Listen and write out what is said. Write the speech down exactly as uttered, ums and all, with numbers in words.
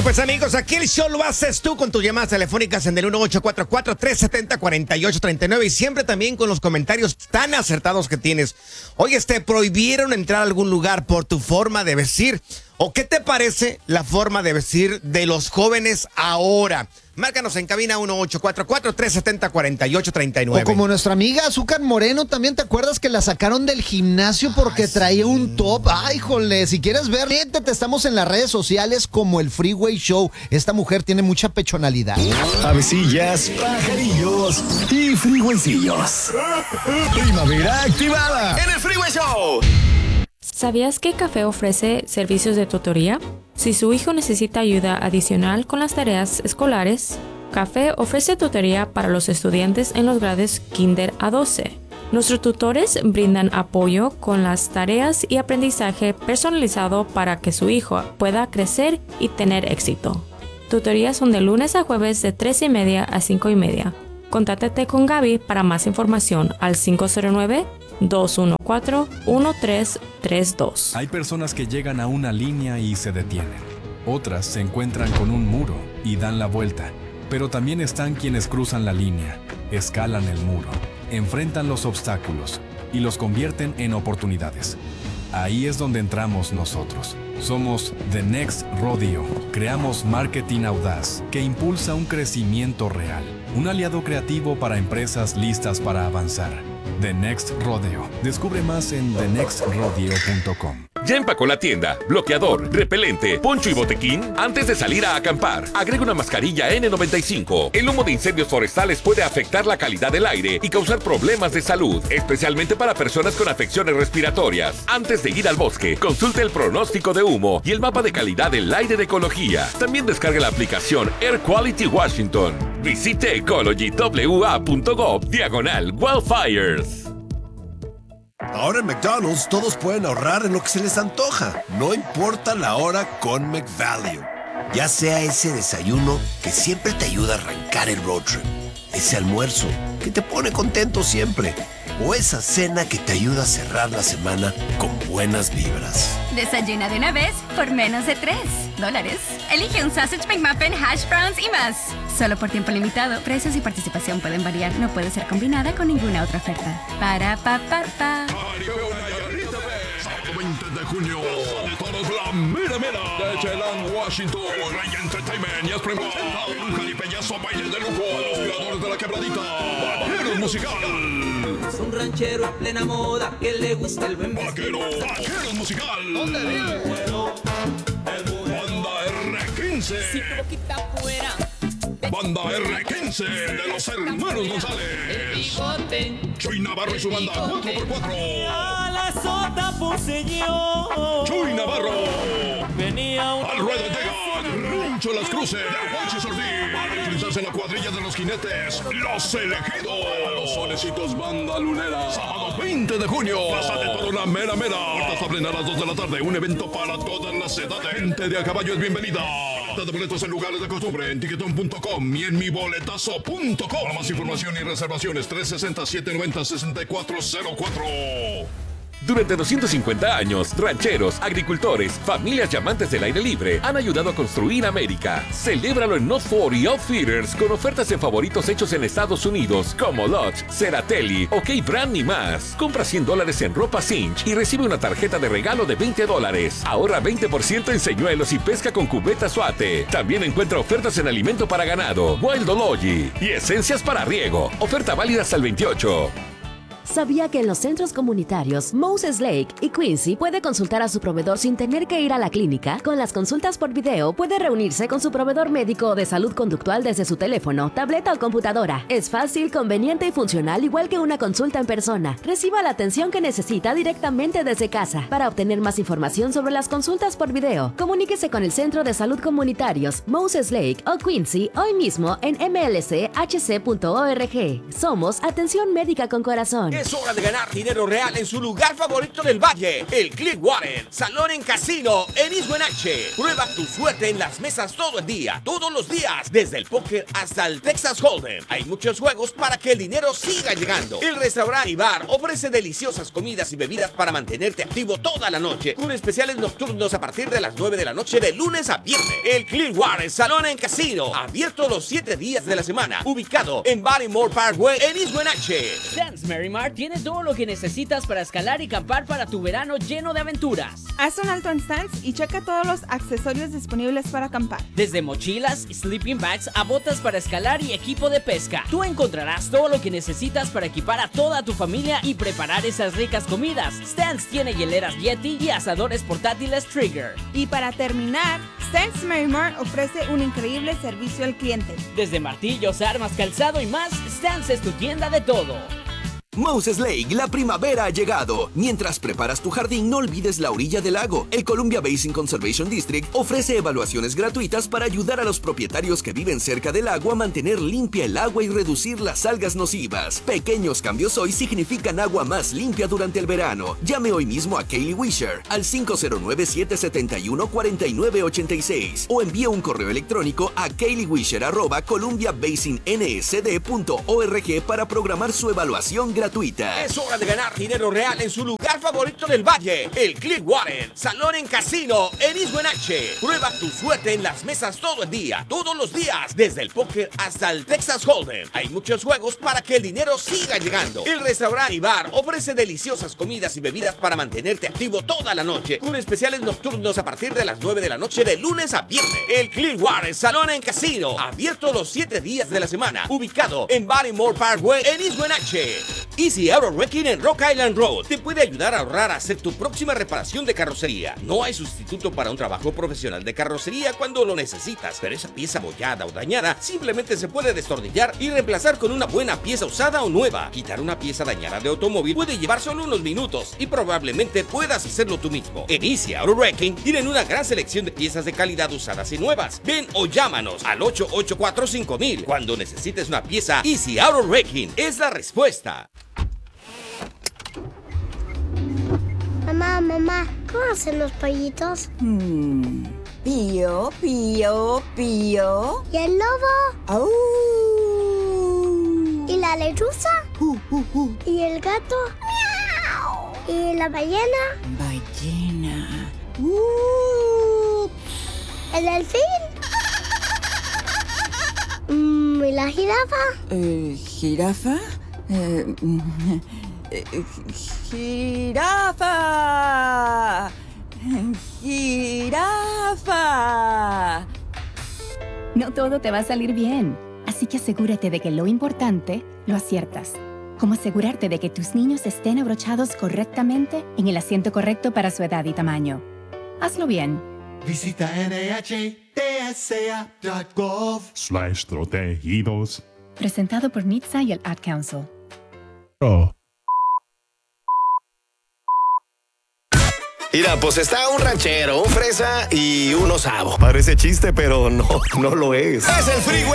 Bueno, pues amigos, aquí el show lo haces tú con tus llamadas telefónicas en el uno ocho cuatro cuatro, tres siete cero, cuatro ocho tres nueve y siempre también con los comentarios tan acertados que tienes. Oye, te prohibieron entrar a algún lugar por tu forma de vestir. ¿O qué te parece la forma de vestir de los jóvenes ahora? Márcanos en cabina uno ocho cuatro cuatro, tres siete cero, cuatro ocho tres nueve. O como nuestra amiga Azúcar Moreno, ¿también te acuerdas que la sacaron del gimnasio porque Ay, traía sí. un top? Ay, jole, si quieres ver, te estamos en las redes sociales como el Freeway Show. Esta mujer tiene mucha pechonalidad. Avecillas, pajarillos y freewaycillos. Primavera activada en el Freeway Show. ¿Sabías que Café ofrece servicios de tutoría? Si su hijo necesita ayuda adicional con las tareas escolares, Café ofrece tutoría para los estudiantes en los grados Kinder a doce. Nuestros tutores brindan apoyo con las tareas y aprendizaje personalizado para que su hijo pueda crecer y tener éxito. Tutorías son de lunes a jueves de tres y media a cinco y media. Contáctate con Gaby para más información al cinco cero nueve, dos uno cuatro, uno tres tres dos. Hay personas que llegan a una línea y se detienen. Otras se encuentran con un muro y dan la vuelta. Pero también están quienes cruzan la línea, escalan el muro, enfrentan los obstáculos y los convierten en oportunidades. Ahí es donde entramos nosotros. Somos The Next Rodeo. Creamos marketing audaz que impulsa un crecimiento real. Un aliado creativo para empresas listas para avanzar. The Next Rodeo. Descubre más en the next rodeo punto com. Ya empacó la tienda, bloqueador, repelente, poncho y botequín. Antes de salir a acampar, agrega una mascarilla ene noventa y cinco. El humo de incendios forestales puede afectar la calidad del aire y causar problemas de salud, especialmente para personas con afecciones respiratorias. Antes de ir al bosque, consulte el pronóstico de humo y el mapa de calidad del aire de Ecología. También descargue la aplicación Air Quality Washington. Visite ecologywa.gov diagonal wildfires. Ahora en McDonald's todos pueden ahorrar en lo que se les antoja, no importa la hora con McValue. Ya sea ese desayuno que siempre te ayuda a arrancar el road trip, ese almuerzo que te pone contento siempre, o esa cena que te ayuda a cerrar la semana con buenas vibras. Desayuna de una vez por menos de tres dólares. Elige un Sausage McMuffin, hash browns y más. Solo por tiempo limitado. Precios y participación pueden variar. No puede ser combinada con ninguna otra oferta. Para pa pa pa. Sábado veinte de junio. De todos la mera mera. De Chelan, Washington. Rey Entertainment y Spring un jalipeñazo baile de lujo. Los creadores de la quebradita. Vaqueros musical. Es un ranchero a plena moda que le gusta el buen Vaquero, Vaqueros musical. ¿Dónde vive? Banda erre quince. Si tu boquita fuera. Banda erre quince de los hermanos González. Chuy Navarro y su banda cuatro por cuatro. A la sota puse yo. Chuy Navarro. Venía un al ruedo llegan Rancho Las Cruces de Aguachi Sordí. Para enfrentarse en la cuadrilla de los jinetes, Los Elegidos. Los Solecitos Banda Lunera. Sábado veinte de junio. Plaza de Toro La Mera Mera. Puertas abren a las dos de la tarde. Un evento para todas las edades. Gente de a caballo es bienvenida. Venta de boletos en lugares de costumbre en tiquetón punto com y en mi boletazo punto com. Para más información y reservaciones tres seis cero, siete nueve cero, seis cuatro cero cuatro. Durante doscientos cincuenta años, rancheros, agricultores, familias y amantes del aire libre han ayudado a construir América. Celébralo en North cuarenta Outfitters con ofertas en favoritos hechos en Estados Unidos como Lodge, Ceratelli, OK Brand y más. Compra cien dólares en ropa Cinch y recibe una tarjeta de regalo de veinte dólares. Ahorra veinte por ciento en señuelos y pesca con cubeta Suate. También encuentra ofertas en alimento para ganado, Wildology y esencias para riego. Oferta válida hasta el veintiocho. ¿Sabía que en los centros comunitarios Moses Lake y Quincy puede consultar a su proveedor sin tener que ir a la clínica? Con las consultas por video puede reunirse con su proveedor médico o de salud conductual desde su teléfono, tableta o computadora. Es fácil, conveniente y funcional igual que una consulta en persona. Reciba la atención que necesita directamente desde casa. Para obtener más información sobre las consultas por video, comuníquese con el Centro de Salud Comunitarios Moses Lake o Quincy hoy mismo en m l c h c punto org. Somos Atención Médica con Corazón. Es hora de ganar dinero real en su lugar favorito del valle, el Clearwater Salón en Casino en East Wenatchee. Prueba tu suerte en las mesas todo el día, todos los días, desde el póker hasta el Texas Hold'em. Hay muchos juegos para que el dinero siga llegando. El restaurante y bar ofrece deliciosas comidas y bebidas para mantenerte activo toda la noche, con especiales nocturnos a partir de las nueve de la noche de lunes a viernes. El Clearwater Salón en Casino, abierto los siete días de la semana, ubicado en Baltimore Parkway en East Wenatchee. Stance Merrimar tiene todo lo que necesitas para escalar y acampar para tu verano lleno de aventuras. Haz un alto en Stance y checa todos los accesorios disponibles para acampar. Desde mochilas, sleeping bags a botas para escalar y equipo de pesca. Tú encontrarás todo lo que necesitas para equipar a toda tu familia y preparar esas ricas comidas. Stance tiene hieleras Yeti y asadores portátiles Trigger. Y para terminar, Stance Merrimar ofrece un increíble servicio al cliente. Desde martillos, armas, calzado y más, Stance es tu tienda de todo. Moses Lake, la primavera ha llegado. Mientras preparas tu jardín, no olvides la orilla del lago. El Columbia Basin Conservation District ofrece evaluaciones gratuitas para ayudar a los propietarios que viven cerca del lago a mantener limpia el agua y reducir las algas nocivas. Pequeños cambios hoy significan agua más limpia durante el verano. Llame hoy mismo a Kaylee Wisher al cinco cero nueve, siete siete uno, cuatro nueve ocho seis o envíe un correo electrónico a kayleewisher arroba columbia basin n s d punto org para programar su evaluación gratuita. gratuita. Es hora de ganar dinero real en su lugar favorito del valle, el Clearwater Salón en Casino en East Wenatchee. Prueba tu suerte en las mesas todo el día, todos los días, desde el póker hasta el Texas Hold'em. Hay muchos juegos para que el dinero siga llegando. El restaurante y bar ofrece deliciosas comidas y bebidas para mantenerte activo toda la noche, con especiales nocturnos a partir de las nueve de la noche de lunes a viernes. El Clearwater Salón en Casino, abierto los siete días de la semana, ubicado en Baltimore Parkway en East Wenatchee. Easy Auto Wrecking en Rock Island Road te puede ayudar a ahorrar a hacer tu próxima reparación de carrocería. No hay sustituto para un trabajo profesional de carrocería cuando lo necesitas, pero esa pieza abollada o dañada simplemente se puede destornillar y reemplazar con una buena pieza usada o nueva. Quitar una pieza dañada de automóvil puede llevar solo unos minutos y probablemente puedas hacerlo tú mismo. En Easy Auto Wrecking tienen una gran selección de piezas de calidad usadas y nuevas. Ven o llámanos al ocho ocho cuatro cinco mil. Cuando necesites una pieza, Easy Auto Wrecking es la respuesta. Mamá, mamá, ¿cómo hacen los pollitos? Hmm. Pío, pío, pío. ¿Y el lobo? ¡Au! ¿Y la lechuza? Uh, uh, uh. ¿Y el gato? ¡Miau! ¿Y la ballena? Ballena. Uh. ¿El delfín? Mm, ¿Y la jirafa? Eh, ¿Jirafa? Eh, ¡Jirafa! ¡Jirafa! No todo te va a salir bien, así que asegúrate de que lo importante lo aciertas. Como asegurarte de que tus niños estén abrochados correctamente en el asiento correcto para su edad y tamaño. Hazlo bien. Visita N H T S A punto gov slash protegidos. Presentado por N H T S A y el Ad Council. Oh. Mira, pues está un ranchero, un fresa y un osavo. Parece chiste, pero no, no lo es. Es el Freeway